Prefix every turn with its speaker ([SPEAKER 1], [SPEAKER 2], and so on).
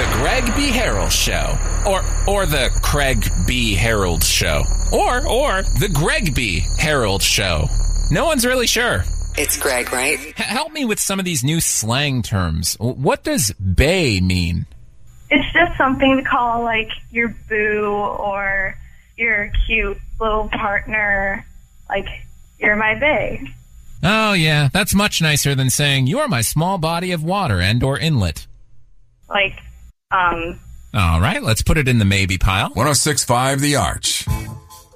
[SPEAKER 1] The Greg B. Harold Show. Or the Craig B. Harold Show. Or the Greg B. Harold Show. No one's really sure.
[SPEAKER 2] It's Greg, right?
[SPEAKER 1] Help me with some of these new slang terms. What does bae mean?
[SPEAKER 3] It's just something to call, like, your boo or your cute little partner. Like, you're my bae.
[SPEAKER 1] Oh, yeah, that's much nicer than saying, you are my small body of water and or inlet.
[SPEAKER 3] Like,
[SPEAKER 1] All right, let's put it in the maybe pile.
[SPEAKER 4] 106.5 The Arch.